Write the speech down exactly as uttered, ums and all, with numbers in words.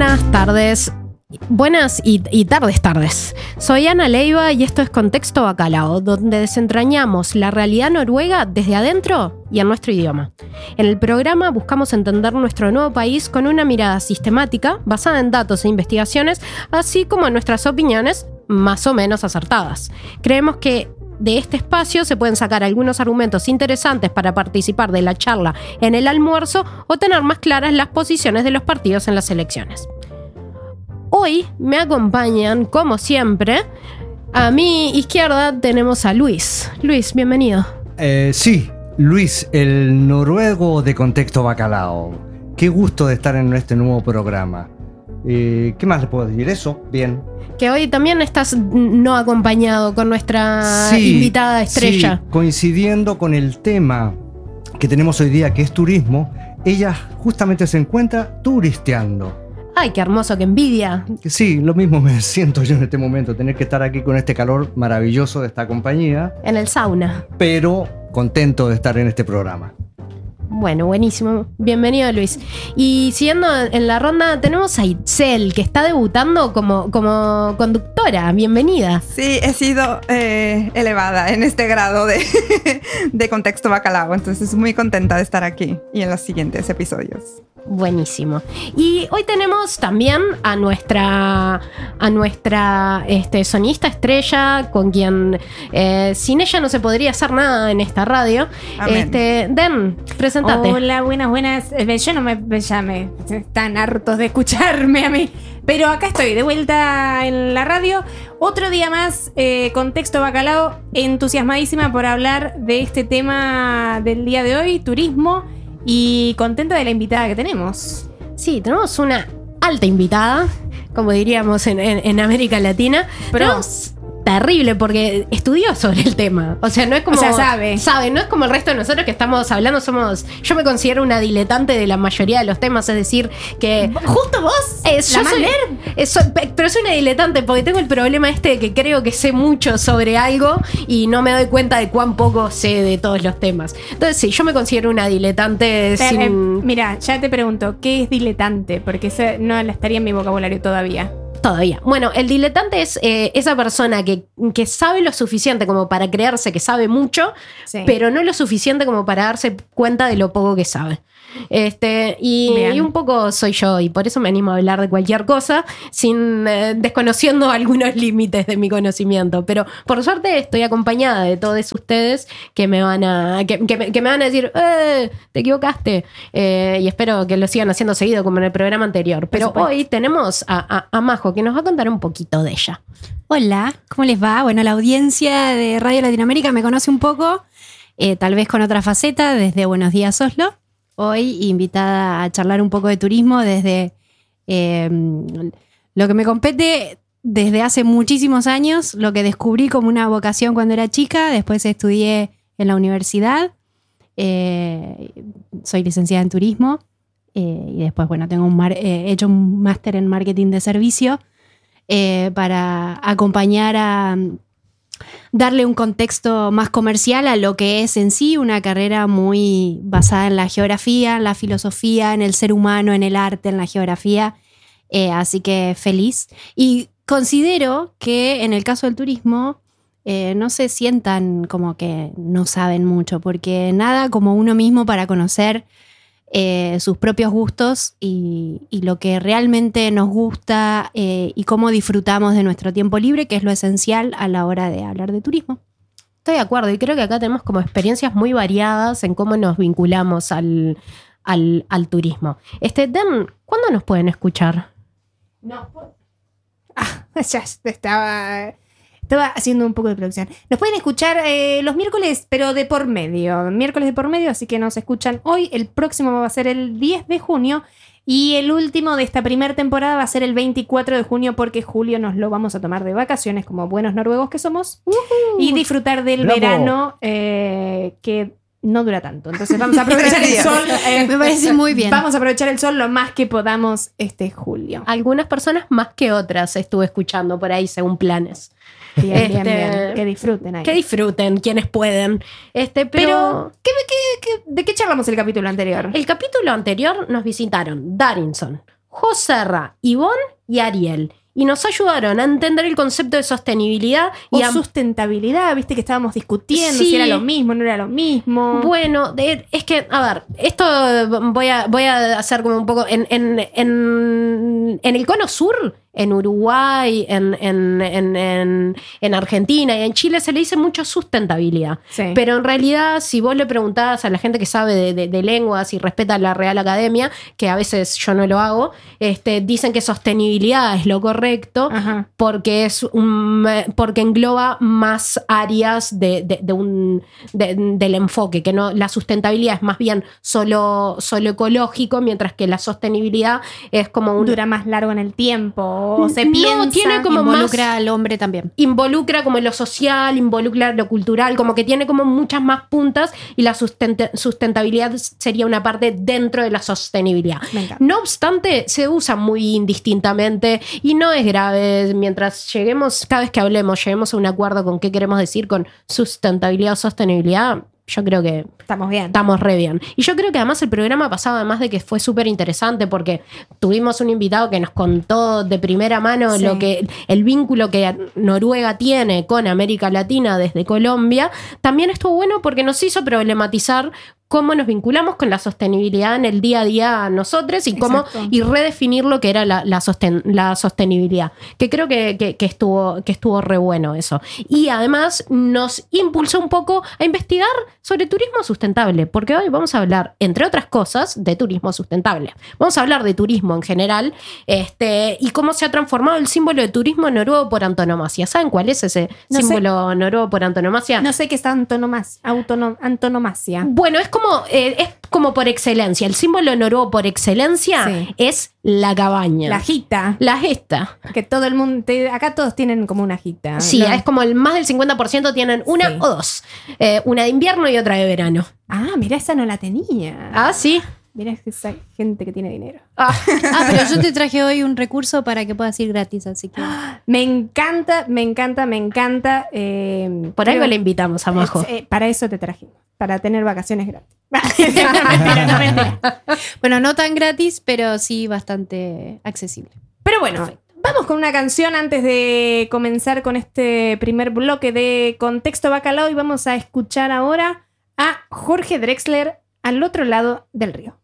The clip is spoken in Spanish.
Buenas tardes. Buenas y, y tardes tardes. Soy Ana Leiva y esto es Contexto Bacalao, donde desentrañamos la realidad noruega desde adentro y en nuestro idioma. En el programa buscamos entender nuestro nuevo país con una mirada sistemática, basada en datos e investigaciones, así como en nuestras opiniones más o menos acertadas. Creemos que de este espacio se pueden sacar algunos argumentos interesantes para participar de la charla en el almuerzo o tener más claras las posiciones de los partidos en las elecciones. Hoy me acompañan, como siempre, a mi izquierda tenemos a Luis. Luis, bienvenido. Eh, sí, Luis, el noruego de Contexto Bacalao. Qué gusto de estar en este nuevo programa. Eh, ¿Qué más le puedo decir? Eso, bien. Que hoy también estás no acompañado con nuestra sí, invitada estrella. Sí, coincidiendo con el tema que tenemos hoy día, que es turismo, ella justamente se encuentra turisteando. ¡Ay, qué hermoso, qué envidia! Sí, lo mismo me siento yo en este momento, tener que estar aquí con este calor maravilloso de esta compañía. En el sauna. Pero contento de estar en este programa. Bueno, buenísimo. Bienvenido, Luis. Y siguiendo en la ronda, tenemos a Itzel, que está debutando como, como conductora. Bienvenida. Sí, he sido eh, elevada en este grado de, de Contexto Bacalao, entonces muy contenta de estar aquí y en los siguientes episodios. Buenísimo. Y hoy tenemos también a nuestra a nuestra este, sonista estrella, con quien eh, sin ella no se podría hacer nada en esta radio. Este, Den, presentate. Hola, buenas, buenas. Yo no me, ya me están hartos de escucharme a mí, pero acá estoy de vuelta en la radio. Otro día más, eh, Contexto Bacalao, entusiasmadísima por hablar de este tema del día de hoy, turismo. Y contenta de la invitada que tenemos. Sí, tenemos una alta invitada, como diríamos en, en, en América Latina. Pero es terrible porque estudió sobre el tema. O sea, no es como... O sea, sabe. Sabe, no es como el resto de nosotros que estamos hablando. Somos... Yo me considero una diletante de la mayoría de los temas. Es decir, que... ¿Justo vos? Eh, ¿La yo soy, eh, soy, pero soy una diletante porque tengo el problema este de que creo que sé mucho sobre algo y no me doy cuenta de cuán poco sé de todos los temas. Entonces sí, yo me considero una diletante Pero, sin... eh, mira, ya te pregunto, ¿qué es diletante? Porque ese no estaría en mi vocabulario todavía. Todavía. Bueno, el diletante es eh, esa persona que, que sabe lo suficiente como para creerse que sabe mucho, sí, pero no lo suficiente como para darse cuenta de lo poco que sabe. Este, y, y un poco soy yo, y por eso me animo a hablar de cualquier cosa sin eh, desconociendo algunos límites de mi conocimiento. Pero por suerte estoy acompañada de todos ustedes que me van a que, que, me, que me van a decir eh, te equivocaste, eh, y espero que lo sigan haciendo seguido como en el programa anterior. Pero hoy tenemos a, a, a Majo, que nos va a contar un poquito de ella. Hola, ¿cómo les va? Bueno, la audiencia de Radio Latinoamérica me conoce un poco, eh, tal vez con otra faceta, desde Buenos Días Oslo. Hoy invitada a charlar un poco de turismo desde eh, lo que me compete desde hace muchísimos años, lo que descubrí como una vocación cuando era chica. Después estudié en la universidad, eh, soy licenciada en turismo, eh, y después, bueno, tengo un mar, eh, he hecho un máster en marketing de servicio eh, para acompañar a darle un contexto más comercial a lo que es en sí una carrera muy basada en la geografía, en la filosofía, en el ser humano, en el arte, en la geografía. Eh, así que feliz. Y considero que en el caso del turismo eh, no se sientan como que no saben mucho, porque nada como uno mismo para conocer eh, sus propios gustos y, y lo que realmente nos gusta eh, y cómo disfrutamos de nuestro tiempo libre, que es lo esencial a la hora de hablar de turismo. Estoy de acuerdo, y creo que acá tenemos como experiencias muy variadas en cómo nos vinculamos al, al, al turismo. Este, Dan, ¿cuándo nos pueden escuchar? No. Ah, ya estaba... Estaba haciendo un poco de producción. Nos pueden escuchar eh, los miércoles, pero de por medio. Miércoles de por medio, así que nos escuchan hoy. El próximo va a ser el diez de junio. Y el último de esta primera temporada va a ser el veinticuatro de junio, porque julio nos lo vamos a tomar de vacaciones, como buenos noruegos que somos. Uh-huh. Y disfrutar del ¡bravo! verano, eh, que no dura tanto. Entonces vamos a aprovechar el sol. Eh, Me parece muy bien. Vamos a aprovechar el sol lo más que podamos este julio. Algunas personas más que otras estuve escuchando por ahí según planes. Bien, este, bien, bien. Que disfruten ahí. Que disfruten quienes pueden. Este, pero, pero ¿qué, qué, qué, ¿de qué charlamos el capítulo anterior? El capítulo anterior nos visitaron Darinson, Joserra, Ivonne y Ariel. Y nos ayudaron a entender el concepto de sostenibilidad O y a... sustentabilidad, viste que estábamos discutiendo Sí. si era lo mismo, no era lo mismo. Bueno, de- es que, a ver, esto voy a, voy a hacer como un poco. En, en, en, en el cono sur, en Uruguay, en, en, en, en, en Argentina y en Chile se le dice mucho sustentabilidad. Sí. Pero en realidad, si vos le preguntás a la gente que sabe de, de- de lenguas y respeta la Real Academia, que a veces yo no lo hago, este, dicen que sostenibilidad es lo correcto. Ajá. Porque es un, porque engloba más áreas de, de- de un, de- del enfoque, que no la sustentabilidad es más bien solo, solo ecológico, mientras que la sostenibilidad es como un Dura más largo en el tiempo. O se No, piensa. tiene como Involucra más- al hombre también. involucra como lo social, involucra lo cultural, como que tiene como muchas más puntas y la sustenta- sustentabilidad sería una parte dentro de la sostenibilidad. Me encanta. No obstante, se usa muy indistintamente y no es grave. Mientras lleguemos, cada vez que hablemos, lleguemos a un acuerdo con qué queremos decir con sustentabilidad o sostenibilidad, yo creo que Estamos bien. estamos re bien. Y yo creo que además el programa pasado, además de que fue súper interesante, porque tuvimos un invitado que nos contó de primera mano Sí. lo que el vínculo que Noruega tiene con América Latina desde Colombia, también estuvo bueno porque nos hizo problematizar cómo nos vinculamos con la sostenibilidad en el día a día a nosotros y cómo Exacto. y redefinir lo que era la, la, sosten- la sostenibilidad. Que creo que, que- que estuvo, que estuvo re bueno eso. Y además nos impulsó un poco a investigar sobre turismo sustentable, porque hoy vamos a hablar, entre otras cosas, de turismo sustentable. Vamos a hablar de turismo en general, este, y cómo se ha transformado el símbolo de turismo noruego por antonomasia. ¿Saben cuál es ese No sé. símbolo noruego por antonomasia? No sé qué es antonomas, autonom- antonomasia. Bueno, es como, eh, es como por excelencia. El símbolo noruego por excelencia Sí. es la cabaña. La jita. La gesta. Que todo el mundo. te- acá todos tienen como una jita. Sí, ¿no? es como el más del cincuenta por ciento tienen una Sí. o dos. Eh, una de invierno y otra de verano. Ah, mira, esa no la tenía. Ah, sí. Mira esa gente que tiene dinero. Ah, Ah, pero yo te traje hoy un recurso para que puedas ir gratis, así que. Me encanta, me encanta, me encanta. eh, por creo- algo le invitamos a Majo. Eh, eh, para eso te trajimos. Para tener vacaciones gratis. Mentira, no, mentira. Bueno, no tan gratis, pero sí bastante accesible. Pero bueno, vamos con una canción antes de comenzar con este primer bloque de Contexto Bacalao y vamos a escuchar ahora a Jorge Drexler, Al otro lado del río.